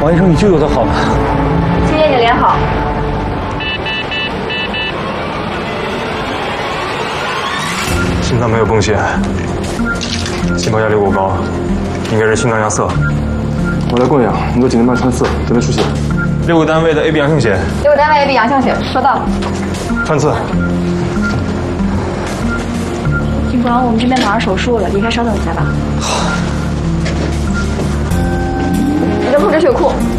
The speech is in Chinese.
王医生，你就有的好了。 今天你脸好。 心脏没有泵血，心泡压力过高，应该是心脏压塞。我来供氧，你做紧张脉穿刺，准备输血。6个单位的 AB 阳性血。 6个单位 AB 阳性血，收到。 穿刺。 警官，我们这边马上手术了，离开稍等一下吧。好。你的控制血库。